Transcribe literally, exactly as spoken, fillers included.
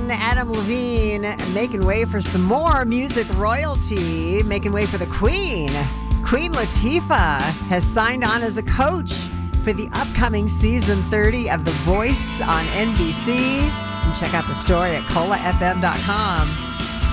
Levine, Adam Levine, making way for some more music royalty, making way for the Queen. Queen Latifah has signed on as a coach for the upcoming season thirty of The Voice on N B C. And check out the story at cola f m dot com.